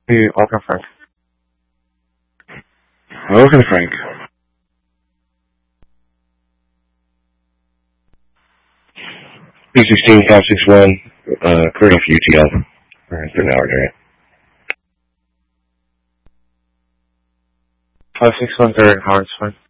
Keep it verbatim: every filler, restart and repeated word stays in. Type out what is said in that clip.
Hey, welcome, Frank. Welcome, Frank. P sixteen five six one, uh, clearing for U T L. Alright, through an hour area. five six one third, Howard's fine.